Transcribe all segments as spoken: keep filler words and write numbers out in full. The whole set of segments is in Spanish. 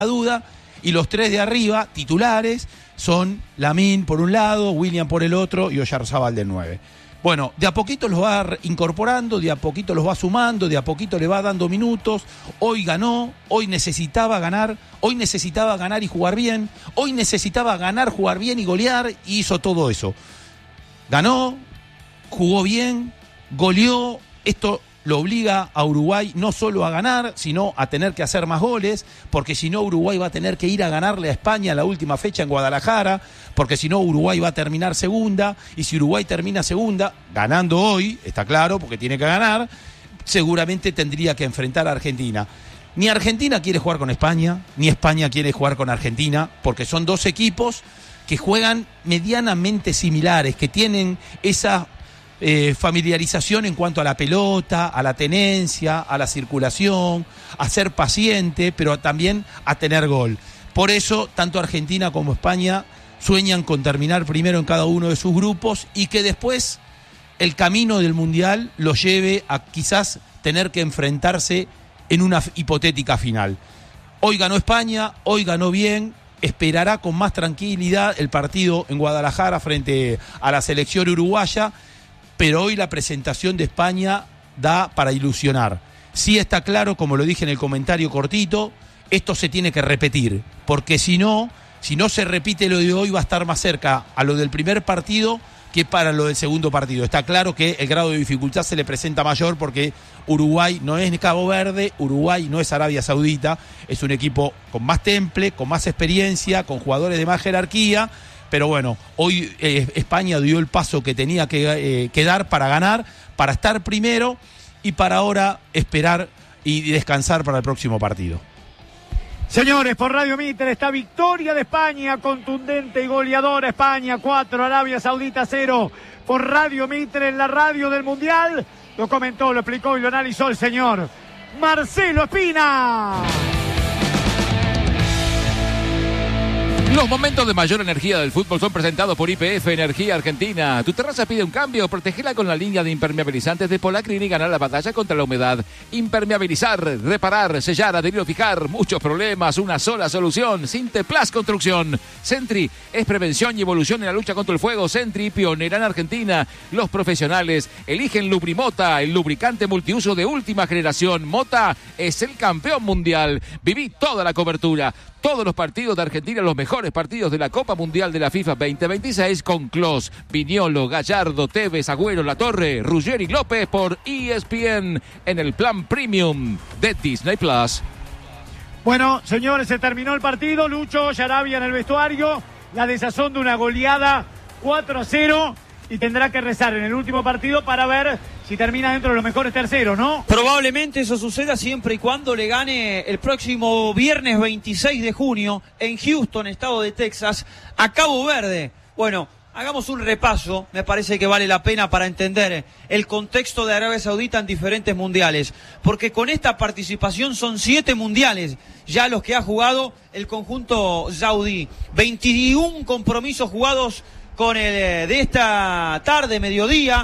duda, y los tres de arriba, titulares, son Lamine por un lado, William por el otro y Oyarzabal del nueve. Bueno, de a poquito los va incorporando, de a poquito los va sumando, de a poquito le va dando minutos. Hoy ganó, hoy necesitaba ganar, hoy necesitaba ganar y jugar bien, hoy necesitaba ganar, jugar bien y golear, y hizo todo eso. Ganó, jugó bien, goleó, esto lo obliga a Uruguay no solo a ganar, sino a tener que hacer más goles, porque si no Uruguay va a tener que ir a ganarle a España la última fecha en Guadalajara, porque si no Uruguay va a terminar segunda, y si Uruguay termina segunda, ganando hoy, está claro, porque tiene que ganar, seguramente tendría que enfrentar a Argentina. Ni Argentina quiere jugar con España, ni España quiere jugar con Argentina, porque son dos equipos que juegan medianamente similares, que tienen esa Eh, familiarización en cuanto a la pelota, a la tenencia, a la circulación, a ser paciente, pero también a tener gol. Por eso, tanto Argentina como España sueñan con terminar primero en cada uno de sus grupos y que después el camino del Mundial los lleve a quizás tener que enfrentarse en una hipotética final. Hoy ganó España, hoy ganó bien, esperará con más tranquilidad el partido en Guadalajara frente a la selección uruguaya, pero hoy la presentación de España da para ilusionar. Sí está claro, como lo dije en el comentario cortito, esto se tiene que repetir, porque si no, si no se repite lo de hoy, va a estar más cerca a lo del primer partido que para lo del segundo partido. Está claro que el grado de dificultad se le presenta mayor porque Uruguay no es Cabo Verde, Uruguay no es Arabia Saudita, es un equipo con más temple, con más experiencia, con jugadores de más jerarquía. Pero bueno, hoy eh, España dio el paso que tenía que, eh, que dar para ganar, para estar primero y para ahora esperar y descansar para el próximo partido. Señores, por Radio Mitre, esta victoria de España, contundente y goleadora. España cuatro, Arabia Saudita cero. Por Radio Mitre, en la radio del Mundial, lo comentó, lo explicó y lo analizó el señor Marcelo Espina. Los momentos de mayor energía del fútbol son presentados por Y P F Energía Argentina. Tu terraza pide un cambio, protegela con la línea de impermeabilizantes de Polacrin y ganar la batalla contra la humedad. Impermeabilizar, reparar, sellar, adherir o fijar, muchos problemas, una sola solución. Sinteplas Construcción. Sentry es prevención y evolución en la lucha contra el fuego. Sentry, pionera en Argentina. Los profesionales eligen Lubrimota, el lubricante multiuso de última generación. Mota es el campeón mundial. Viví toda la cobertura. Todos los partidos de Argentina, los mejores partidos de la Copa Mundial de la FIFA veinte veintiséis con Clos, Viñolo, Gallardo, Tevez, Agüero, Latorre, Ruggeri, López por E S P N en el plan premium de Disney Plus. Bueno, señores, se terminó el partido. Lucho Yarabia en el vestuario. La desazón de una goleada cuatro a cero. Y tendrá que rezar en el último partido para ver si termina dentro de los mejores terceros, ¿no? Probablemente eso suceda siempre y cuando le gane el próximo viernes veintiséis de junio en Houston, estado de Texas, a Cabo Verde. Bueno, hagamos un repaso, me parece que vale la pena para entender el contexto de Arabia Saudita en diferentes mundiales, porque con esta participación son siete mundiales ya los que ha jugado el conjunto saudí, veintiún compromisos jugados con el de esta tarde, mediodía,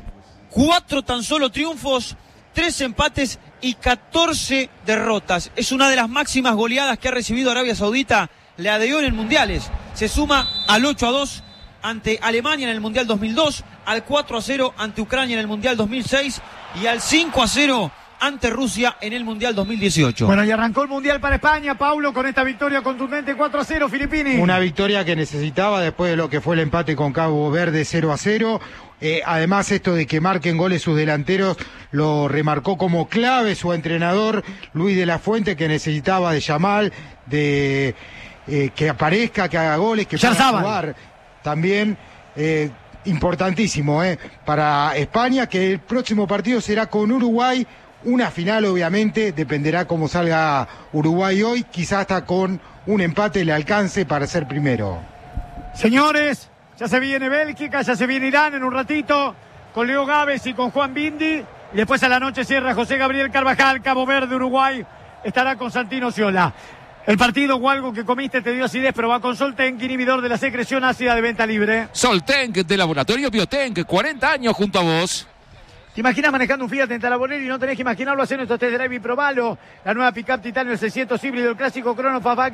cuatro tan solo triunfos, tres empates y catorce derrotas. Es una de las máximas goleadas que ha recibido Arabia Saudita, la de hoy en mundiales. Se suma al ocho a dos ante Alemania en el Mundial dos mil dos, al cuatro a cero ante Ucrania en el Mundial dos mil seis y al cinco a cero ante Rusia en el Mundial dos mil dieciocho. Bueno, y arrancó el Mundial para España, Paulo, con esta victoria contundente cuatro a cero, Filippini. Una victoria que necesitaba después de lo que fue el empate con Cabo Verde cero a cero. Eh, además, esto de que marquen goles sus delanteros lo remarcó como clave su entrenador, Luis de la Fuente, que necesitaba de Yamal, de eh, que aparezca, que haga goles, que pueda jugar. También eh, importantísimo eh, para España, que el próximo partido será con Uruguay. Una final, obviamente, dependerá cómo salga Uruguay hoy, quizás hasta con un empate le alcance para ser primero. Señores, ya se viene Bélgica, ya se viene Irán en un ratito, con Leo Gávez y con Juan Bindi, y después a la noche cierra José Gabriel Carvajal, Cabo Verde, Uruguay, estará con Santino Ciola. El partido o algo que comiste te dio acidez, pero va con Soltenk, inhibidor de la secreción ácida de venta libre. Soltenk de Laboratorio Biotenk, cuarenta años junto a vos. ¿Te imaginas manejando un Fiat en Talaborelli y no tenés que imaginarlo haciendo estos test drive y probalo? La nueva pickup Titanio seiscientos híbrido, el clásico Crono Fastback